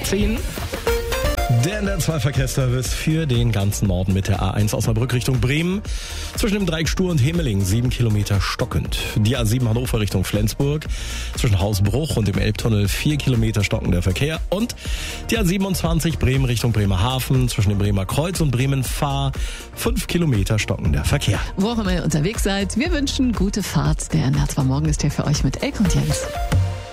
10. Der NDR2-Verkehrsservice für den ganzen Norden mit der A1 Osnabrück Richtung Bremen. Zwischen dem Dreieck Stur und Hemeling 7 Kilometer stockend. Die A7 Hannover Richtung Flensburg. Zwischen Hausbruch und dem Elbtunnel 4 Kilometer stockender Verkehr. Und die A27 Bremen Richtung Bremerhaven. Zwischen dem Bremer Kreuz und Bremen-Fahr 5 Kilometer stockender Verkehr. Wo auch immer ihr unterwegs seid, wir wünschen gute Fahrt. Der NDR2 Morgen ist hier für euch mit Elke und Jens.